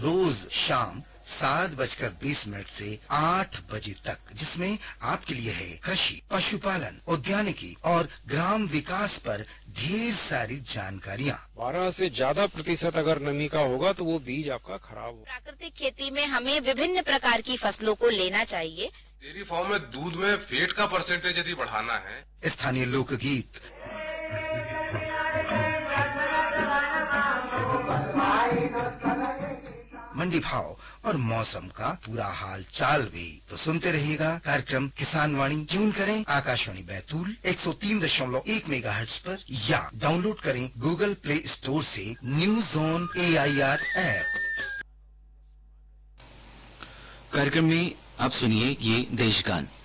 रोज शाम 7:20 से 8 बजे तक, जिसमें आपके लिए है कृषि, पशुपालन, उद्यानिकी और ग्राम विकास पर ढेर सारी जानकारियाँ। 12 से ज्यादा प्रतिशत अगर नमी का होगा तो वो बीज आपका खराब हो। प्राकृतिक खेती में हमें विभिन्न प्रकार की फसलों को लेना चाहिए। डेयरी फार्म में दूध में फैट का परसेंटेज यदि बढ़ाना है। स्थानीय लोकगीत, मंडी भाव और मौसम का पूरा हाल चाल भी तो सुनते रहिएगा कार्यक्रम किसान वाणी। ट्यून करें आकाशवाणी बैतूल 103.1 मेगाहर्ट्ज पर या डाउनलोड करें गूगल प्ले स्टोर से न्यूज ऑन AIR ऐप। कार्यक्रम में आप सुनिए ये देशगान।